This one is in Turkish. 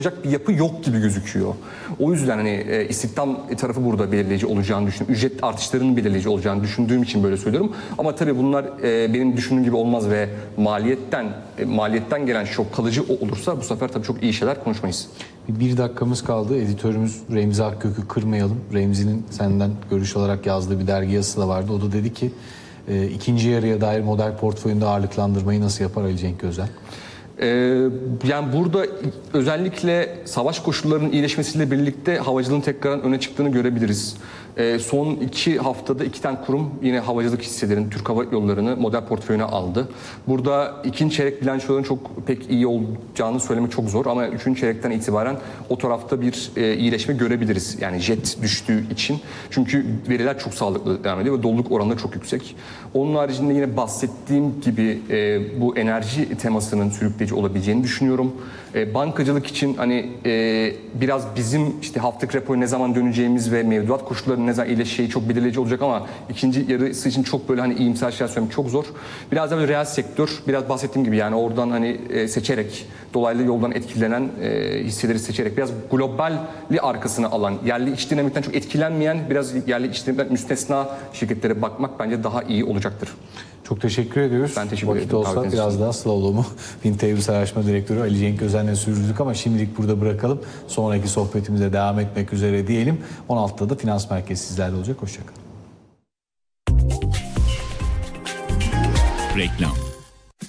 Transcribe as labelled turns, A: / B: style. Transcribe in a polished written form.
A: bir yapı yok gibi gözüküyor. O yüzden hani istihdam tarafı burada belirleyici olacağını düşünüyorum. Ücret artışlarının belirleyici olacağını düşündüğüm için böyle söylüyorum. Ama tabii bunlar benim düşündüğüm gibi olmaz ve maliyetten gelen şok kalıcı olursa bu sefer tabii çok iyi şeyler konuşmayız.
B: Bir dakikamız kaldı. Editörümüz Remzi Akgök'ü kırmayalım. Remzi'nin senden görüş olarak yazdığı bir dergi yazısı da vardı. O da dedi ki ikinci yarıya dair model portföyünde ağırlıklandırmayı nasıl yapar Ali Cenk Özel?
A: Yani burada özellikle savaş koşullarının iyileşmesiyle birlikte havacılığın tekrar öne çıktığını görebiliriz. Son 2 haftada 2 tane kurum yine havacılık hisselerini, Türk Hava Yolları'nı model portföyüne aldı. Burada ikinci çeyrek bilançoların çok pek iyi olacağını söylemek çok zor ama 3. çeyrekten itibaren o tarafta bir iyileşme görebiliriz. Yani jet düştüğü için. Çünkü veriler çok sağlıklı devam ediyor ve doluluk oranları çok yüksek. Onun haricinde yine bahsettiğim gibi bu enerji temasının sürükleyici olabileceğini düşünüyorum. Bankacılık için hani biraz bizim işte haftalık repoya ne zaman döneceğimiz ve mevduat koşullarının ne zaman iyileşeceği çok belirleyici olacak ama ikinci yarısı için çok böyle hani iyimser şeyler söylemek çok zor. Biraz da böyle reel sektör, biraz bahsettiğim gibi yani oradan hani seçerek, dolaylı yoldan etkilenen hisseleri seçerek biraz globalli arkasına alan, yerli iç dinamikten çok etkilenmeyen, biraz yerli iç dinamikten müstesna şirketlere bakmak bence daha iyi olacaktır.
B: Çok teşekkür ediyoruz.
A: Ben teşekkür ederim.
B: Vakit olsa biraz daha Slalom'u Fintevrus Araştırma Direktörü Ali Cenk Özen'le sürdürdük ama şimdilik burada bırakalım. Sonraki sohbetimize devam etmek üzere diyelim. 16'da da Finans Merkezi sizlerle olacak. Hoşçakalın.
C: Reklam.